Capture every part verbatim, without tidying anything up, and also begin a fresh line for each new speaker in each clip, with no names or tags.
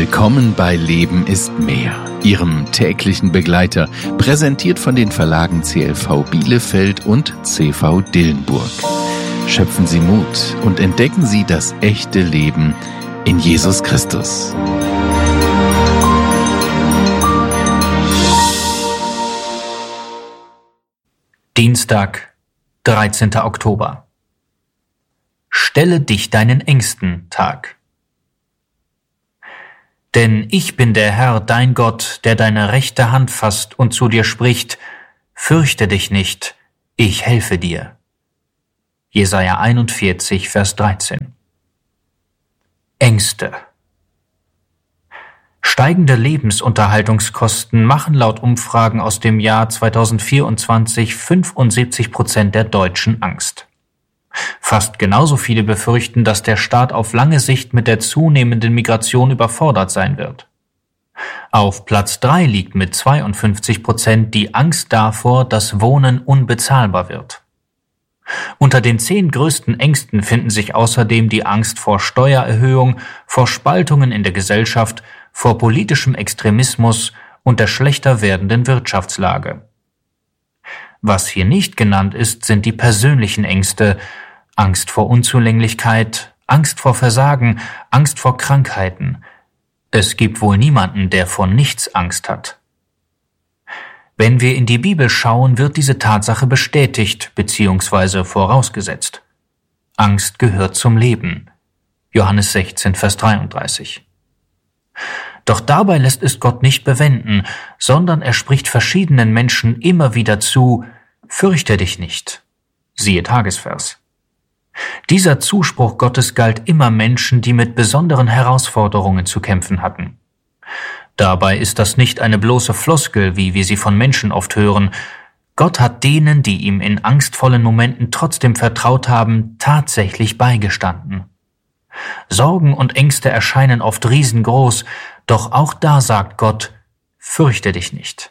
Willkommen bei Leben ist mehr, Ihrem täglichen Begleiter, präsentiert von den Verlagen C L V Bielefeld und C V Dillenburg. Schöpfen Sie Mut und entdecken Sie das echte Leben in Jesus Christus.
Dienstag, dreizehnter Oktober. Stelle dich deinen Ängsten Tag. Denn ich bin der Herr, dein Gott, der deine rechte Hand fasst und zu dir spricht, fürchte dich nicht, ich helfe dir. Jesaja einundvierzig, Vers dreizehn. Ängste. Steigende Lebensunterhaltungskosten machen laut Umfragen aus dem Jahr zweitausendvierundzwanzig fünfundsiebzig Prozent der Deutschen Angst. Fast genauso viele befürchten, dass der Staat auf lange Sicht mit der zunehmenden Migration überfordert sein wird. Auf Platz drei liegt mit zweiundfünfzig Prozent die Angst davor, dass Wohnen unbezahlbar wird. Unter den zehn größten Ängsten finden sich außerdem die Angst vor Steuererhöhung, vor Spaltungen in der Gesellschaft, vor politischem Extremismus und der schlechter werdenden Wirtschaftslage. Was hier nicht genannt ist, sind die persönlichen Ängste, Angst vor Unzulänglichkeit, Angst vor Versagen, Angst vor Krankheiten. Es gibt wohl niemanden, der vor nichts Angst hat. Wenn wir in die Bibel schauen, wird diese Tatsache bestätigt bzw. vorausgesetzt. Angst gehört zum Leben. Johannes sechzehn, Vers dreiunddreißig. Doch dabei lässt es Gott nicht bewenden, sondern er spricht verschiedenen Menschen immer wieder zu, fürchte dich nicht. Siehe Tagesvers. Dieser Zuspruch Gottes galt immer Menschen, die mit besonderen Herausforderungen zu kämpfen hatten. Dabei ist das nicht eine bloße Floskel, wie wir sie von Menschen oft hören. Gott hat denen, die ihm in angstvollen Momenten trotzdem vertraut haben, tatsächlich beigestanden. Sorgen und Ängste erscheinen oft riesengroß, doch auch da sagt Gott, fürchte dich nicht.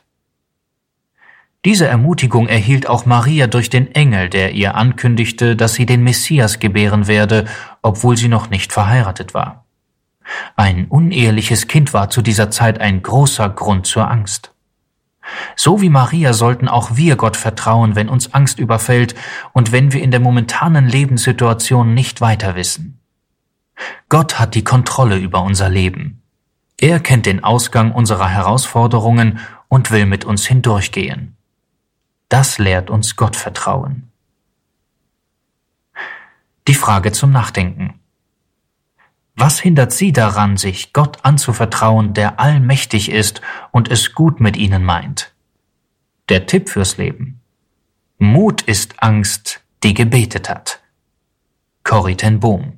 Diese Ermutigung erhielt auch Maria durch den Engel, der ihr ankündigte, dass sie den Messias gebären werde, obwohl sie noch nicht verheiratet war. Ein uneheliches Kind war zu dieser Zeit ein großer Grund zur Angst. So wie Maria sollten auch wir Gott vertrauen, wenn uns Angst überfällt und wenn wir in der momentanen Lebenssituation nicht weiter wissen. Gott hat die Kontrolle über unser Leben. Er kennt den Ausgang unserer Herausforderungen und will mit uns hindurchgehen. Das lehrt uns Gottvertrauen. Die Frage zum Nachdenken. Was hindert Sie daran, sich Gott anzuvertrauen, der allmächtig ist und es gut mit Ihnen meint? Der Tipp fürs Leben. Mut ist Angst, die gebetet hat. Corrie ten Boom.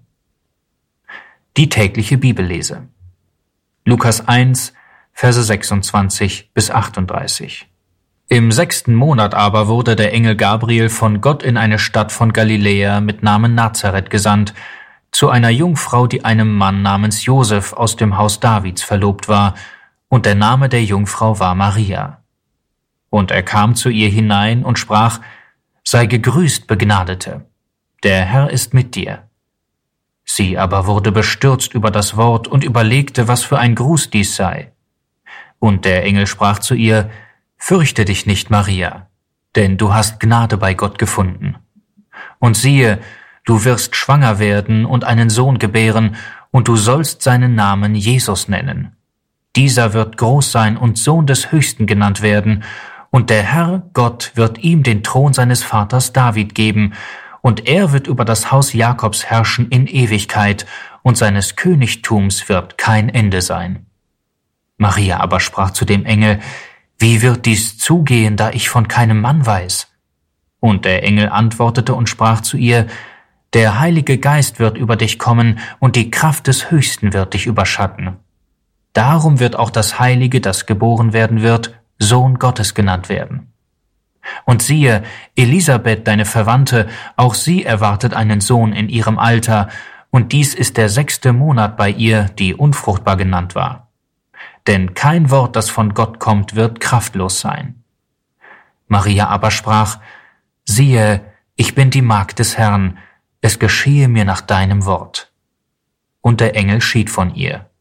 Die tägliche Bibellese. Lukas eins, Verse sechsundzwanzig bis achtunddreißig. Im sechsten Monat aber wurde der Engel Gabriel von Gott in eine Stadt von Galiläa mit Namen Nazareth gesandt, zu einer Jungfrau, die einem Mann namens Josef aus dem Haus Davids verlobt war, und der Name der Jungfrau war Maria. Und er kam zu ihr hinein und sprach, sei gegrüßt, Begnadete, der Herr ist mit dir. Sie aber wurde bestürzt über das Wort und überlegte, was für ein Gruß dies sei. Und der Engel sprach zu ihr, fürchte dich nicht, Maria, denn du hast Gnade bei Gott gefunden. Und siehe, du wirst schwanger werden und einen Sohn gebären, und du sollst seinen Namen Jesus nennen. Dieser wird groß sein und Sohn des Höchsten genannt werden, und der Herr Gott wird ihm den Thron seines Vaters David geben, und er wird über das Haus Jakobs herrschen in Ewigkeit, und seines Königtums wird kein Ende sein. Maria aber sprach zu dem Engel, wie wird dies zugehen, da ich von keinem Mann weiß? Und der Engel antwortete und sprach zu ihr, der Heilige Geist wird über dich kommen, und die Kraft des Höchsten wird dich überschatten. Darum wird auch das Heilige, das geboren werden wird, Sohn Gottes genannt werden. Und siehe, Elisabeth, deine Verwandte, auch sie erwartet einen Sohn in ihrem Alter, und dies ist der sechste Monat bei ihr, die unfruchtbar genannt war. Denn kein Wort, das von Gott kommt, wird kraftlos sein. Maria aber sprach, siehe, ich bin die Magd des Herrn, es geschehe mir nach deinem Wort. Und der Engel schied von ihr.